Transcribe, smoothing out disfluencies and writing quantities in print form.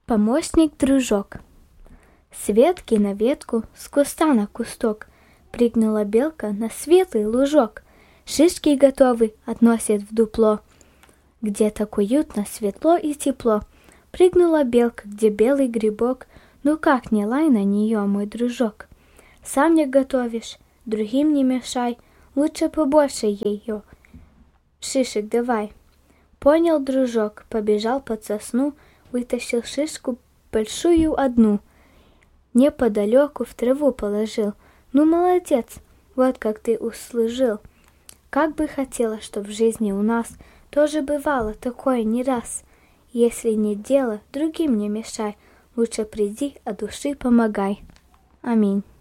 Помощник-дружок. С ветки на ветку, с куста на кусток прыгнула белка на светлый лужок. Шишки готовы относит в дупло, где так уютно, светло и тепло. Прыгнула белка, где белый грибок. Ну как не лай на нее, мой дружок. Сам не готовишь, другим не мешай, лучше побольше ее шишек давай. Понял дружок, побежал под сосну, вытащил шишку большую одну, неподалеку в траву положил. Ну молодец, вот как ты услужил. Как бы хотела, чтоб в жизни у нас тоже бывало такое не раз. Если нет дела, другим не мешай, лучше приди, от души помогай. Аминь.